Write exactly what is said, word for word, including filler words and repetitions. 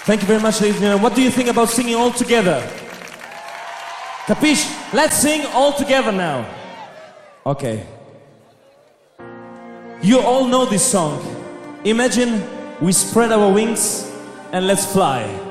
Thank you very much, ladies and gentlemen. What do you think about singing all together? Capiche? Let's sing all together now. Okay. You all know this song. Imagine we spread our wings and let's fly.